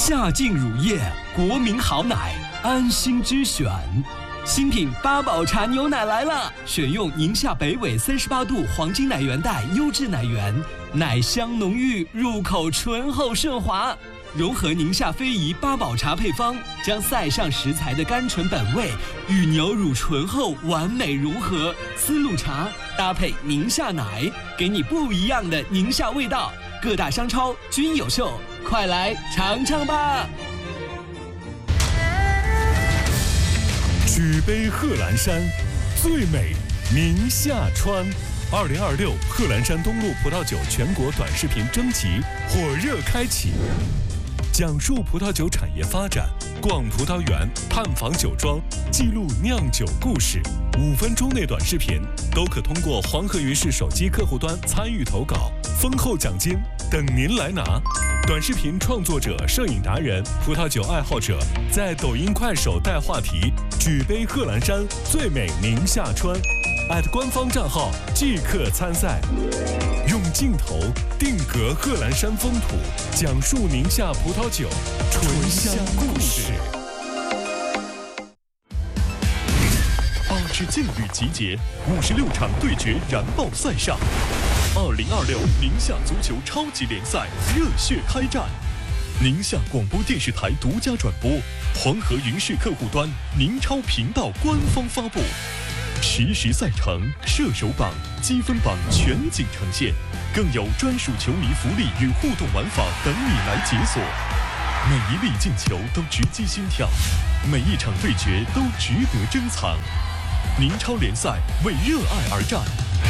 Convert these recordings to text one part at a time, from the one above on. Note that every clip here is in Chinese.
夏劲乳业，国民好奶，安心之选。新品八宝茶牛奶来了，选用宁夏北纬38度黄金奶源带优质奶源，奶香浓郁，入口醇厚顺滑。融合宁夏非遗八宝茶配方，将塞上食材的甘醇本味与牛乳醇厚完美融合。丝路茶搭配宁夏奶，给你不一样的宁夏味道。各大商超均有售，快来尝尝吧！ 举杯贺兰山，最美宁夏川。2026贺兰山东路葡萄酒全国短视频征集火热开启，讲述葡萄酒产业发展，逛葡萄园，探访酒庄，记录酿酒故事。5分钟内短视频都可通过黄河云视手机客户端参与投稿，丰厚奖金等您来拿。短视频创作者、摄影达人、葡萄酒爱好者在抖音、快手带话题“举杯贺兰山，最美宁夏川”，官方账号即刻参赛。用镜头定格贺兰山风土，讲述宁夏葡萄酒醇香故事。8支劲旅集结，56场对决燃爆赛上。2026宁夏足球超级联赛热血开战，宁夏广播电视台独家转播，黄河云视客户端、宁超频道官方发布，实时赛程、射手榜、积分榜全景呈现，更有专属球迷福利与互动玩法等你来解锁。每一粒进球都直击心跳，每一场对决都值得珍藏。宁超联赛为热爱而战，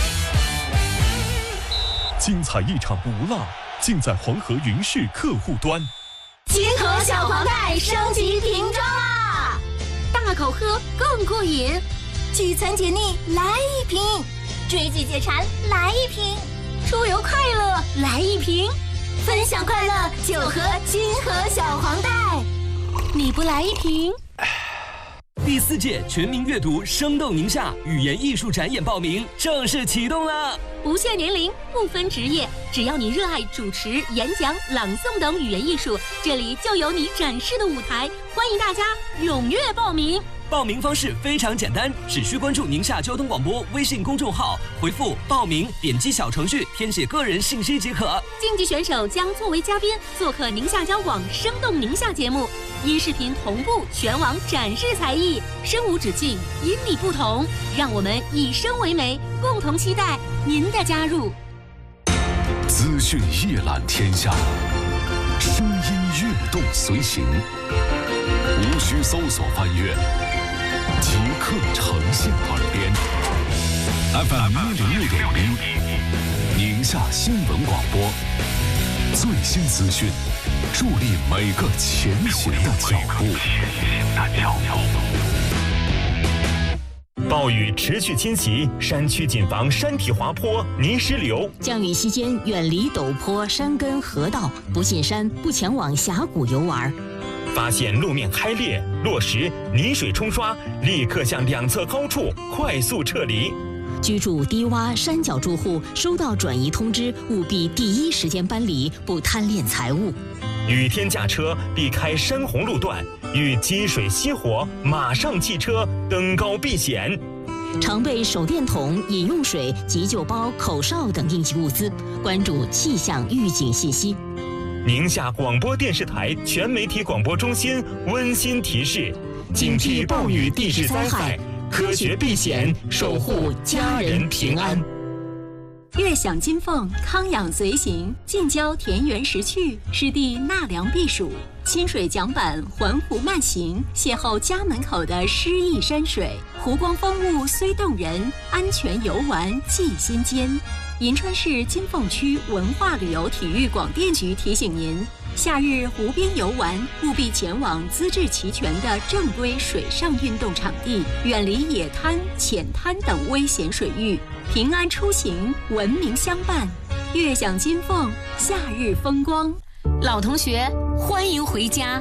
精彩一场不落，尽在黄河云视客户端。 金河小黄袋升级瓶装啦！大口喝更过瘾，聚餐解腻来一瓶，追剧解馋来一瓶，出游快乐来一瓶，分享快乐就喝金河小黄袋。你不来一瓶？ 第4届全民阅读生动宁夏语言艺术展演报名正式启动了， 不限年龄，不分职业，只要你热爱主持、演讲、朗诵等语言艺术，这里就有你展示的舞台，欢迎大家踊跃报名。 报名方式非常简单，只需关注宁夏交通广播微信公众号，回复报名，点击小程序填写个人信息即可。 竞技选手将作为嘉宾做客宁夏交广生动宁夏节目，音视频同步全网展示才艺，声无止境，因你不同，让我们以声为媒，共同期待您的加入。 资讯一览天下，声音跃动随行，无需搜索翻阅，即刻呈现耳边。FM 106.1，宁夏新闻广播，最新资讯，助力每个前行的脚步。 暴雨持续侵袭，山区谨防山体滑坡、泥石流。 降雨期间远离陡坡、山根、河道，不进山，不前往峡谷游玩。 发现路面开裂、落石、泥水冲刷，立刻向两侧高处快速撤离。 居住低洼山脚住户收到转移通知，务必第一时间搬离，不贪恋财物。 雨天驾车避开山洪路段，遇积水熄火马上弃车，登高避险。 常备手电筒、饮用水、急救包、口哨等应急物资，关注气象预警信息。 宁夏广播电视台全媒体广播中心温馨提示：警惕暴雨地质灾害，科学避险，守护家人平安。 悦享金凤，康养随行，近郊田园识趣，湿地纳凉避暑，清水桨板环湖慢行，邂逅家门口的诗意山水，湖光风物虽动人，安全游玩记心间。银川市金凤区文化旅游体育广电局提醒您，夏日湖边游玩务必前往资质齐全的正规水上运动场地，远离野滩、浅滩等危险水域，平安出行，文明相伴，悦享金凤，夏日风光。 老同学，欢迎回家。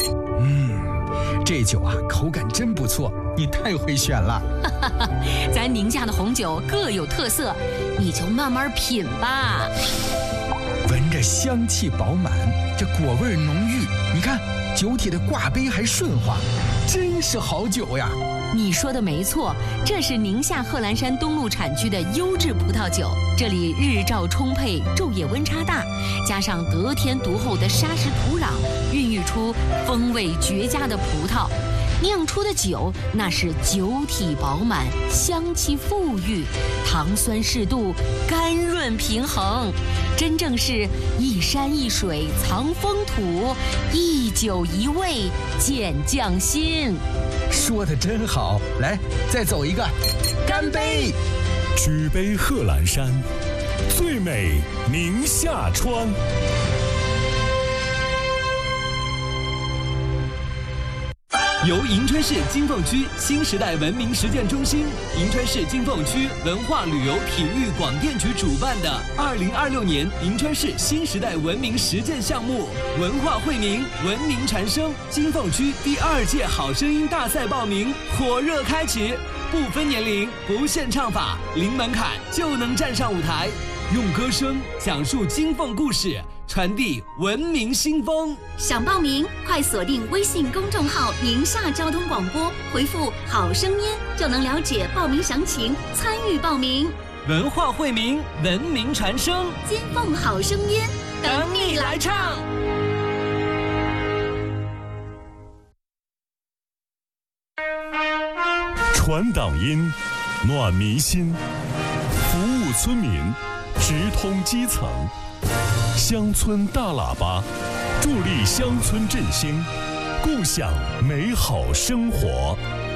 这酒啊，口感真不错，你太会选了。 咱宁夏的红酒各有特色，你就慢慢品吧。 闻着这香气饱满，这果味浓郁。你看，酒体的挂杯还顺滑，真是好酒呀！ 你说的没错，这是宁夏贺兰山东路产区的优质葡萄酒。这里日照充沛，昼夜温差大，加上得天独厚的砂石土壤，孕育出风味绝佳的葡萄。酿出的酒那是酒体饱满，香气馥郁，糖酸适度，甘润平衡，真正是一山一水藏风土，一酒一味见匠心。 说得真好，来，再走一个，干杯！ 举杯贺兰山，最美宁夏川。 由银川市金凤区新时代文明实践中心、银川市金凤区文化旅游体育广电局主办的2026年银川市新时代文明实践项目文化惠民、文明传声金凤区第2届好声音大赛报名火热开启，不分年龄，不限唱法，零门槛就能站上舞台，用歌声讲述金凤故事，传递文明新风。 想报名，快锁定微信公众号“宁夏交通广播”，回复“好声音”就能了解报名详情，参与报名。 文化惠民，文明传声， 金凤好声音，等你来唱。 传党音，暖民心，服务村民，直通基层。乡村大喇叭，助力乡村振兴，共享美好生活。